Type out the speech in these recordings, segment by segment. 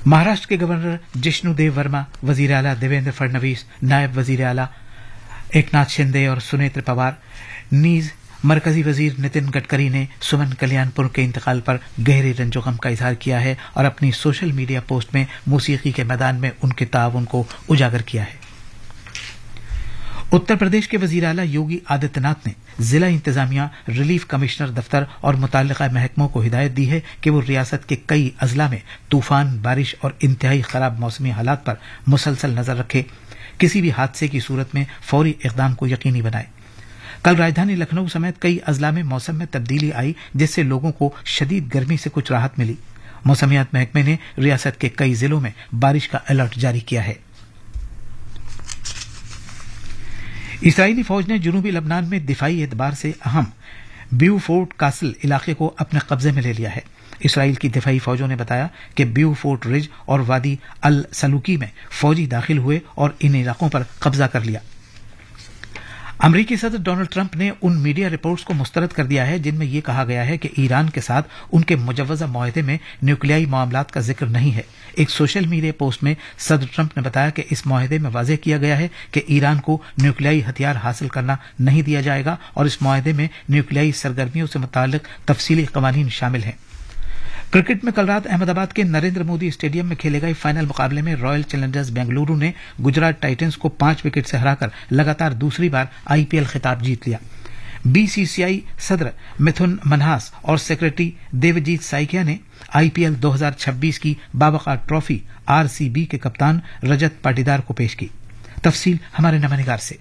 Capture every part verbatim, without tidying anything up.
महाराष्ट्र के गवर्नर जिष्णु देव वर्मा, वजीर आला देवेंद्र फडणवीस, नायब वजीर आला एकनाथ शिंदे और सुनेत्र पवार, नीज मरकजी वजीर नितिन गडकरी ने सुमन कल्याणपुर के इंतकाल पर गहरे रंजो गम का इजहार किया है और अपनी सोशल मीडिया पोस्ट में मौसीकी के मैदान में उनके ताउन को उजागर किया है। उत्तर प्रदेश के वजीर आला योगी आदित्यनाथ ने जिला इंतजामिया, रिलीफ कमिश्नर दफ्तर और मुतल्लिका महकमों को हिदायत दी है कि वो रियासत के कई अजला में तूफान, बारिश और इंतहाई खराब मौसमी हालात पर मुसलसल नजर रखे, किसी भी हादसे की सूरत में फौरी इकदाम को यकीनी बनाए। कल राजधानी लखनऊ समेत कई अजला में मौसम में तब्दीली आई, जिससे लोगों को शदीद गर्मी से कुछ राहत मिली। मौसमियात महकमे ने रियासत के कई जिलों में बारिश का अलर्ट जारी किया है। इसराइली फौज ने जनूबी लबनान में दिफाई एतबार से अहम ब्यूफोर्ट कासल इलाके को अपने कब्जे में ले लिया है। इसराइल की दिफाई फौजों ने बताया कि ब्यूफोर्ट रिज और वादी अल सलूकी में फौजी दाखिल हुए और इन इलाकों पर कब्जा कर लिया। अमरीकी सदर डोनाल्ड ट्रंप ने उन मीडिया रिपोर्ट्स को मुस्तरद कर दिया है जिनमें यह कहा गया है कि ईरान के साथ उनके मुजव्वजा मुआहदे में न्यूक्लियाई मामलात का जिक्र नहीं है। एक सोशल मीडिया पोस्ट में सदर ट्रंप ने बताया कि इस मुआहदे में वाज़ेह किया गया है कि ईरान को न्यूक्लियाई हथियार हासिल करना नहीं दिया जाएगा और इस मुआहदे में न्यूक्लियाई सरगर्मियों से मुताल्लिक तफसीली कवानीन शामिल हैं। क्रिकेट में कल रात अहमदाबाद के नरेंद्र मोदी स्टेडियम में खेले गए फाइनल मुकाबले में रॉयल चैलेंजर्स बेंगलुरु ने गुजरात टाइटंस को पांच विकेट से हराकर लगातार दूसरी बार आईपीएल खिताब जीत लिया। बीसीसीआई सदर मिथुन मनहास और सेक्रेटरी देवजीत साइकिया ने आईपीएल दो हज़ार छब्बीस की बावका ट्रॉफी आरसीबी के कप्तान रजत पाटीदार को पेश की। तफसील हमारे नमनिगार से।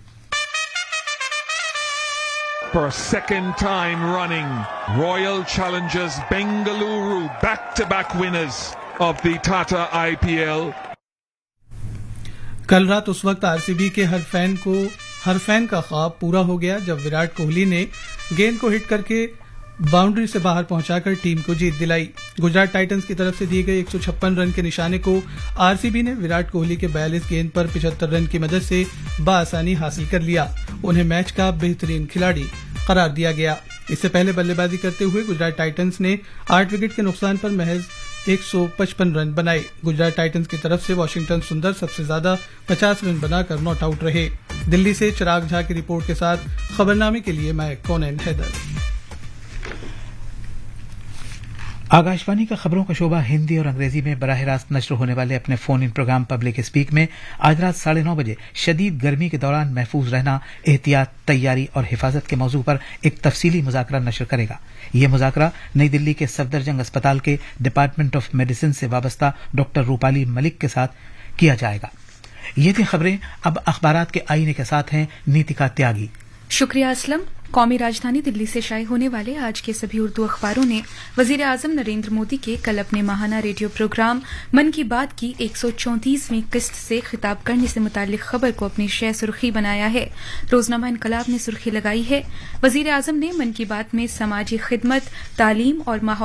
For a second time running, Royal Challengers Bengaluru back-to-back winners of the Tata I P L. कल रात उस वक्त आरसीबी के हर फैन को हर फैन का ख्वाब पूरा हो गया जब विराट कोहली ने गेंद को हिट करके बाउंड्री से बाहर पहुंचाकर टीम को जीत दिलाई। गुजरात टाइटंस की तरफ से दिए गए एक सौ छप्पन रन के निशाने को आरसीबी ने विराट कोहली के बयालीस गेंद पर पचहत्तर रन की मदद से बाआसानी हासिल कर लिया। उन्हें मैच का बेहतरीन खिलाड़ी करार दिया गया। इससे पहले बल्लेबाजी करते हुए गुजरात टाइटंस ने आठ विकेट के नुकसान पर महज एक सौ पचपन रन बनाए। गुजरात टाइटंस की तरफ से वाशिंगटन सुंदर सबसे ज्यादा पचास रन बनाकर नॉट आउट रहे। दिल्ली से चिराग झा की रिपोर्ट के साथ खबरनामे के लिए मैं कोनैन हैदर। आकाशवाणी का खबरों का शोबा हिंदी और अंग्रेजी में बराह रास्त नश्र होने वाले अपने phone in programme public speak में आज रात साढ़े नौ बजे शदीद गर्मी के दौरान महफूज रहना, एहतियात, तैयारी और हिफाजत के मौजू पर एक तफसीली मुज़ाकरा नशर करेगा। यह मुज़ाकरा नई दिल्ली के सफदरजंग अस्पताल के डिपार्टमेंट ऑफ मेडिसिन से वाबस्ता डॉक्टर रूपाली मलिक के साथ किया जाएगा। ये थी खबरें। अब अखबारात के आईने के साथ हैं नीतिका त्यागी। शुक्रिया असलम। कौमी राजधानी दिल्ली से शाये होने वाले आज के सभी उर्दू अखबारों ने वजीर आजम नरेंद्र मोदी के कल अपने माहाना रेडियो प्रोग्राम मन की बात की एक सौ चौंतीसवीं किस्त से खिताब करने से मुतालिक खबर को अपनी शय सुर्खी बनाया है। रोजनामा इनकलाब ने सुर्खी लगाई है, वजीर आजम ने मन की बात में समाजी खिदमत, तालीम और माहौल